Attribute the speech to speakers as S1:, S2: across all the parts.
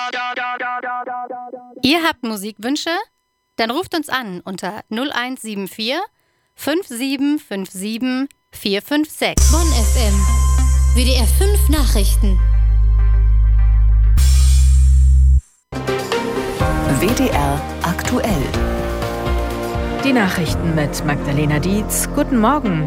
S1: Ihr habt Musikwünsche? Dann ruft uns an unter 0174 5757 456.
S2: Bonn FM. WDR 5 Nachrichten.
S3: WDR aktuell.
S4: Die Nachrichten mit Magdalena Dietz. Guten Morgen.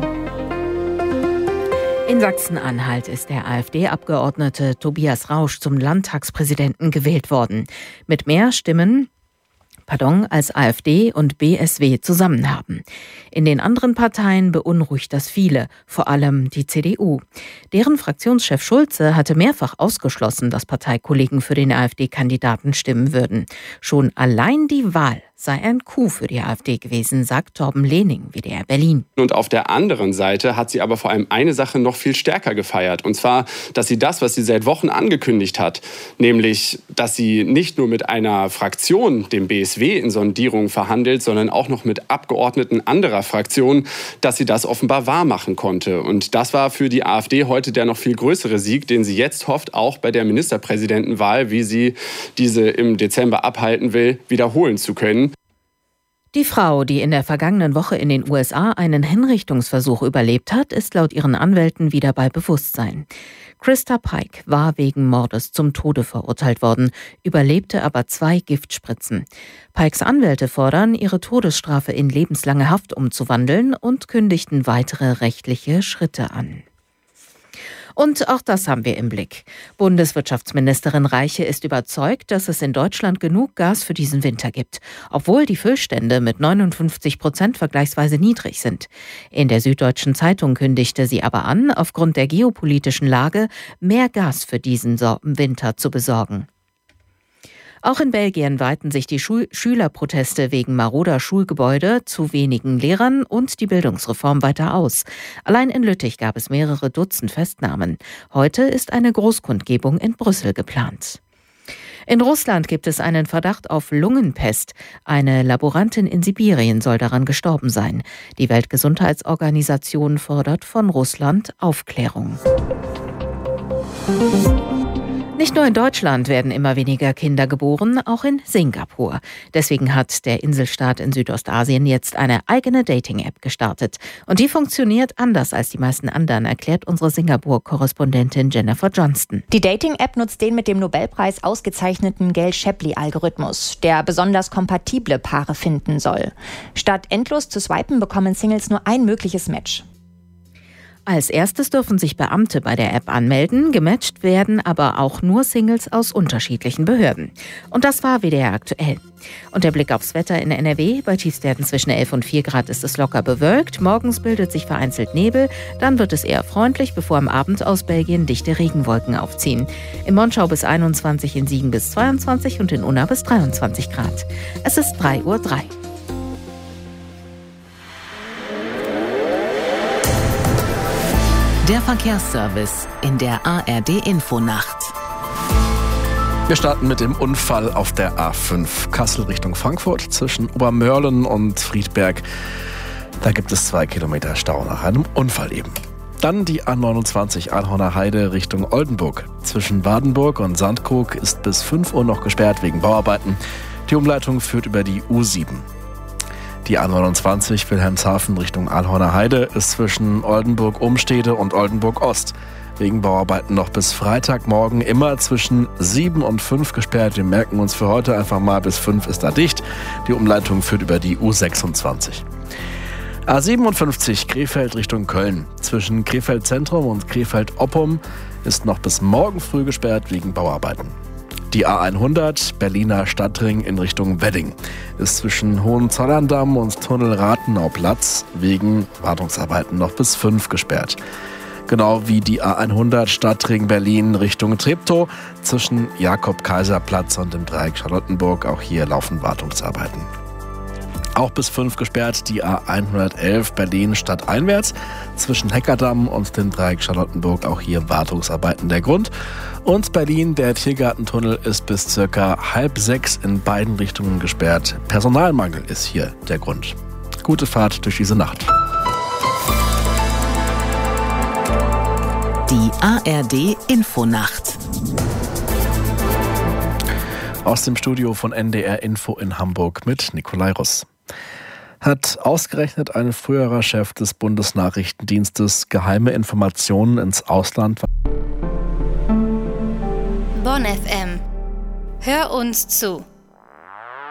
S4: In Sachsen-Anhalt ist der AfD-Abgeordnete Tobias Rausch zum Landtagspräsidenten gewählt worden. Mit mehr Stimmen als AfD und BSW zusammen haben. In den anderen Parteien beunruhigt das viele, vor allem die CDU. Deren Fraktionschef Schulze hatte mehrfach ausgeschlossen, dass Parteikollegen für den AfD-Kandidaten stimmen würden. Schon allein die Wahl sei ein Coup für die AfD gewesen, sagt Torben Lehning, WDR Berlin.
S5: Und auf der anderen Seite hat sie aber vor allem eine Sache noch viel stärker gefeiert. Und zwar, dass sie das, was sie seit Wochen angekündigt hat, nämlich, dass sie nicht nur mit einer Fraktion, dem BSW, in Sondierungen verhandelt, sondern auch noch mit Abgeordneten anderer Fraktionen, dass sie das offenbar wahrmachen konnte. Und das war für die AfD heute der noch viel größere Sieg, den sie jetzt hofft, auch bei der Ministerpräsidentenwahl, wie sie diese im Dezember abhalten will, wiederholen zu können.
S4: Die Frau, die in der vergangenen Woche in den USA einen Hinrichtungsversuch überlebt hat, ist laut ihren Anwälten wieder bei Bewusstsein. Krista Pike war wegen Mordes zum Tode verurteilt worden, überlebte aber 2 Giftspritzen. Pikes Anwälte fordern, ihre Todesstrafe in lebenslange Haft umzuwandeln und kündigten weitere rechtliche Schritte an. Und auch das haben wir im Blick. Bundeswirtschaftsministerin Reiche ist überzeugt, dass es in Deutschland genug Gas für diesen Winter gibt, obwohl die Füllstände mit 59% vergleichsweise niedrig sind. In der Süddeutschen Zeitung kündigte sie aber an, aufgrund der geopolitischen Lage mehr Gas für diesen Winter zu besorgen. Auch in Belgien weiten sich die Schülerproteste wegen maroder Schulgebäude, zu wenigen Lehrern und die Bildungsreform weiter aus. Allein in Lüttich gab es mehrere Dutzend Festnahmen. Heute ist eine Großkundgebung in Brüssel geplant. In Russland gibt es einen Verdacht auf Lungenpest. Eine Laborantin in Sibirien soll daran gestorben sein. Die Weltgesundheitsorganisation fordert von Russland Aufklärung. Nicht nur in Deutschland werden immer weniger Kinder geboren, auch in Singapur. Deswegen hat der Inselstaat in Südostasien jetzt eine eigene Dating-App gestartet. Und die funktioniert anders als die meisten anderen, erklärt unsere Singapur-Korrespondentin Jennifer Johnston.
S6: Die Dating-App nutzt den mit dem Nobelpreis ausgezeichneten Gale-Shapley-Algorithmus, der besonders kompatible Paare finden soll. Statt endlos zu swipen, bekommen Singles nur ein mögliches Match.
S4: Als erstes dürfen sich Beamte bei der App anmelden, gematcht werden aber auch nur Singles aus unterschiedlichen Behörden. Und das war WDR aktuell. Und der Blick aufs Wetter in NRW: bei Tiefstwerten zwischen 11 und 4 Grad ist es locker bewölkt. Morgens bildet sich vereinzelt Nebel, dann wird es eher freundlich, bevor am Abend aus Belgien dichte Regenwolken aufziehen. In Monschau bis 21, in Siegen bis 22 und in Unna bis 23 Grad. Es ist 3:03 Uhr.
S3: Der Verkehrsservice in der ARD-Infonacht.
S7: Wir starten mit dem Unfall auf der A5 Kassel Richtung Frankfurt zwischen Obermörlen und Friedberg. Da gibt es 2 Kilometer Stau nach einem Unfall eben. Dann die A29 Alhorner Heide Richtung Oldenburg. Zwischen Wadenburg und Sandkrug ist bis 5 Uhr noch gesperrt wegen Bauarbeiten. Die Umleitung führt über die U7. Die A29 Wilhelmshaven Richtung Alhorner Heide ist zwischen Oldenburg-Umstede und Oldenburg-Ost wegen Bauarbeiten noch bis Freitagmorgen immer zwischen 7 und 5 gesperrt. Wir merken uns für heute einfach mal, bis 5 ist da dicht. Die Umleitung führt über die U26. A57 Krefeld Richtung Köln. Zwischen Krefeld Zentrum und Krefeld Oppum ist noch bis morgen früh gesperrt wegen Bauarbeiten. Die A100 Berliner Stadtring in Richtung Wedding ist zwischen Hohenzollerndamm und Tunnel Rathenauplatz wegen Wartungsarbeiten noch bis 5 gesperrt. Genau wie die A100 Stadtring Berlin Richtung Treptow zwischen Jakob-Kaiser-Platz und dem Dreieck Charlottenburg. Auch hier laufen Wartungsarbeiten. Auch bis 5 gesperrt die A111 Berlin stadteinwärts zwischen Heckerdamm und dem Dreieck Charlottenburg. Auch hier Wartungsarbeiten der Grund. Und Berlin, der Tiergartentunnel, ist bis circa 5:30 in beiden Richtungen gesperrt. Personalmangel ist hier der Grund. Gute Fahrt durch diese Nacht.
S3: Die ARD Infonacht.
S7: Aus dem Studio von NDR Info in Hamburg mit Nikolai Russ. Hat ausgerechnet ein früherer Chef des Bundesnachrichtendienstes geheime Informationen ins Ausland.
S1: Bonn FM. Hör uns zu.